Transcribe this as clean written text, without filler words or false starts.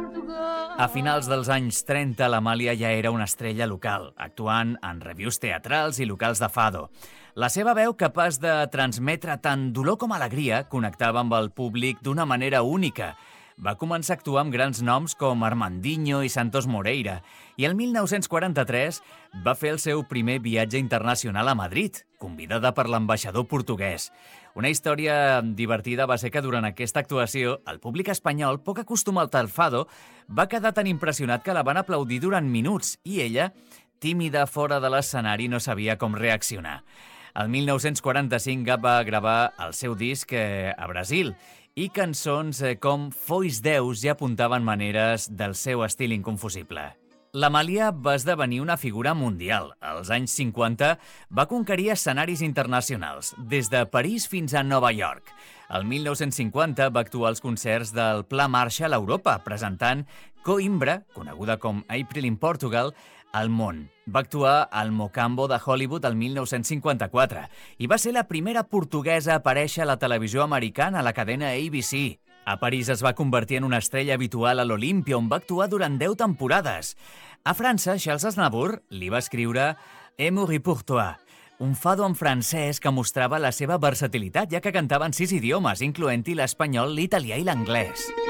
A finals dels anys 30, l'Amàlia ja era una estrella local, actuant en revues teatrals i locals de fado. La seva veu, capaç de transmetre tant dolor com alegria, connectava amb el públic d'una manera única. Va començar a actuar amb grans noms com Armandinho i Santos Moreira, i el 1943 va fer el seu primer viatge internacional a Madrid, convidada per l'ambaixador portuguès. Una història divertida va ser que durant aquesta actuació, el públic espanyol, poc acostumat al fado, va quedar tan impressionat que la van aplaudir durant minuts i ella, tímida fora de l'escenari, no sabia com reaccionar. El 1945 va gravar el seu disc a Brasil i cançons com Fois Deus ja apuntaven maneres del seu estil inconfusible. L'Amàlia va esdevenir una figura mundial. Als anys 50 va conquerir escenaris internacionals, des de París fins a Nova York. El 1950 va actuar als concerts del Pla Marshall a Europa, presentant Coimbra, coneguda com April in Portugal, al món. Va actuar al Mocambo de Hollywood el 1954 i va ser la primera portuguesa a aparèixer a la televisió americana a la cadena ABC. A París es va convertir en una estrella habitual a l'Olímpia, on va actuar durant 10 temporades. A França, Charles Aznavour li va escriure Amour pour toi, un fado en francès que mostrava la seva versatilitat, ja que cantava en 6 idiomes, incloent-hi l'espanyol, l'italià i l'anglès.